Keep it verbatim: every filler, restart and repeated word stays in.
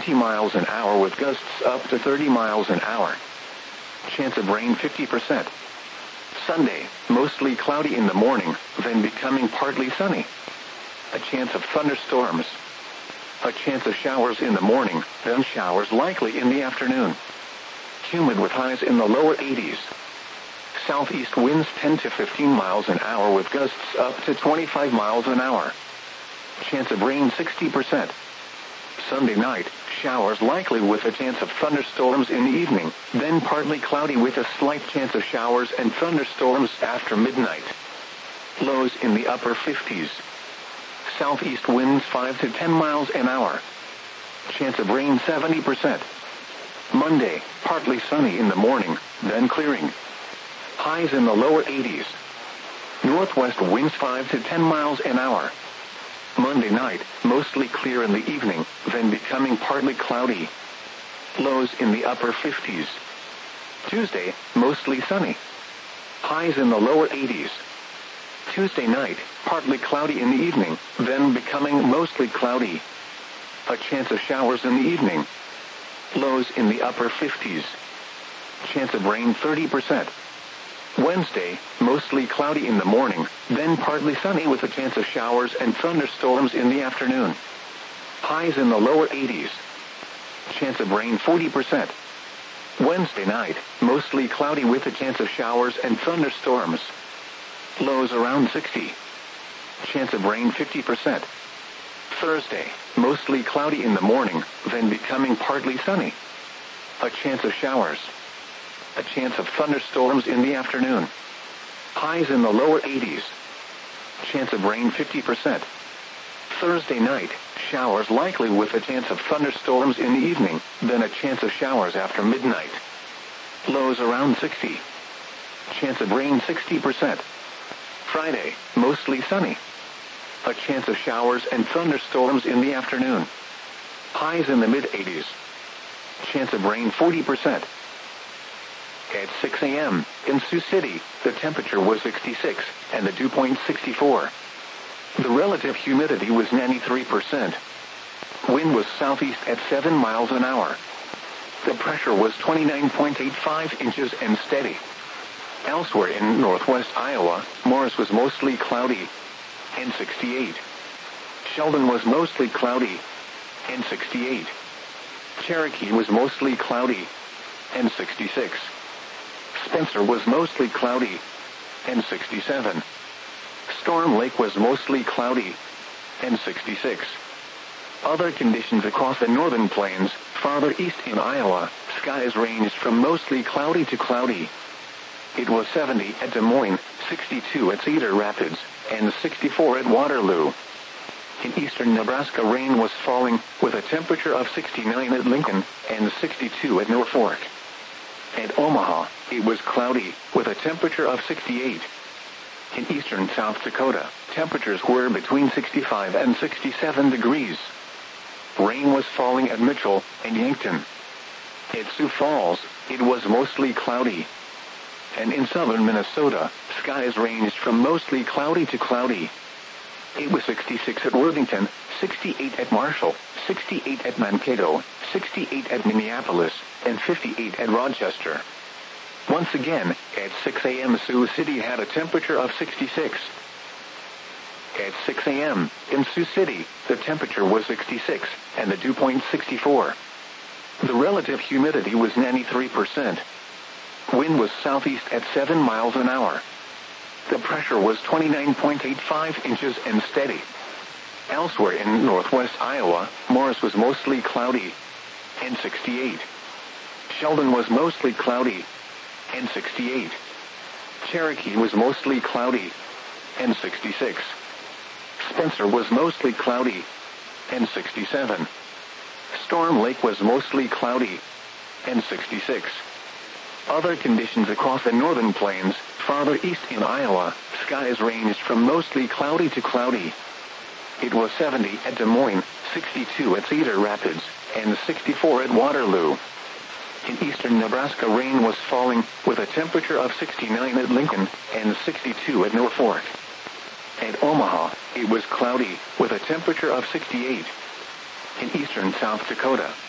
twenty miles an hour with gusts up to thirty miles an hour. Chance of rain fifty percent. Sunday, mostly cloudy in the morning, then becoming partly sunny. A chance of thunderstorms. A chance of showers in the morning, then showers likely in the afternoon. Humid with highs in the lower eighties. Southeast winds ten to fifteen miles an hour with gusts up to twenty-five miles an hour. Chance of rain sixty percent. Sunday night, showers likely with a chance of thunderstorms in the evening, then partly cloudy with a slight chance of showers and thunderstorms after midnight. Lows in the upper fifties. Southeast winds five to ten miles an hour. Chance of rain seventy percent. Monday, partly sunny in the morning, then clearing. Highs in the lower eighties. Northwest winds five to ten miles an hour. Monday night, mostly clear in the evening, then becoming partly cloudy. Lows in the upper fifties. Tuesday, mostly sunny. Highs in the lower eighties. Tuesday night, partly cloudy in the evening, then becoming mostly cloudy. A chance of showers in the evening. Lows in the upper fifties. Chance of rain thirty percent. Wednesday, mostly cloudy in the morning, then partly sunny with a chance of showers and thunderstorms in the afternoon. Highs in the lower eighties. Chance of rain forty percent. Wednesday night, mostly cloudy with a chance of showers and thunderstorms. Lows around sixty. Chance of rain fifty percent. Thursday, mostly cloudy in the morning, then becoming partly sunny. A chance of showers. A chance of thunderstorms in the afternoon. Highs in the lower eighties. Chance of rain fifty percent. Thursday night, showers likely with a chance of thunderstorms in the evening, then a chance of showers after midnight. Lows around sixty. Chance of rain sixty percent. Friday, mostly sunny. A chance of showers and thunderstorms in the afternoon. Highs in the mid-eighties. Chance of rain forty percent. At six a.m., in Sioux City, the temperature was sixty-six, and the dew point sixty-four. The relative humidity was ninety-three percent. Wind was southeast at seven miles an hour. The pressure was twenty-nine point eight five inches and steady. Elsewhere in northwest Iowa, Morris was mostly cloudy, and sixty-eight. Sheldon was mostly cloudy, and sixty-eight. Cherokee was mostly cloudy, and sixty-six. Spencer was mostly cloudy, and sixty-seven. Storm Lake was mostly cloudy, and sixty-six. Other conditions across the northern plains, farther east in Iowa, skies ranged from mostly cloudy to cloudy. It was seventy at Des Moines, sixty-two at Cedar Rapids, and sixty-four at Waterloo. In eastern Nebraska, rain was falling, with a temperature of sixty-nine at Lincoln, and sixty-two at Norfolk. At Omaha, it was cloudy, with a temperature of sixty-eight. In eastern South Dakota, temperatures were between sixty-five and sixty-seven degrees. Rain was falling at Mitchell and Yankton. At Sioux Falls, it was mostly cloudy. And in southern Minnesota, skies ranged from mostly cloudy to cloudy. It was sixty-six at Worthington, sixty-eight at Marshall, sixty-eight at Mankato, sixty-eight at Minneapolis, and fifty-eight at Rochester. Once again, at six a.m. Sioux City had a temperature of sixty-six. At six a.m., in Sioux City, the temperature was sixty-six, and the dew point sixty-four. The relative humidity was ninety-three percent. Wind was southeast at seven miles an hour. The pressure was twenty-nine point eight five inches and steady. Elsewhere in northwest Iowa, Morris was mostly cloudy, and sixty-eight. Sheldon was mostly cloudy, and sixty-eight. Cherokee was mostly cloudy, and sixty-six. Spencer was mostly cloudy, and sixty-seven. Storm Lake was mostly cloudy, and sixty-six. Other conditions across the northern plains, farther east in Iowa, skies ranged from mostly cloudy to cloudy. It was seventy at Des Moines, sixty-two at Cedar Rapids, and sixty-four at Waterloo. In eastern Nebraska, rain was falling, with a temperature of sixty-nine at Lincoln, and sixty-two at Norfolk. At Omaha, it was cloudy, with a temperature of sixty-eight. In eastern South Dakota,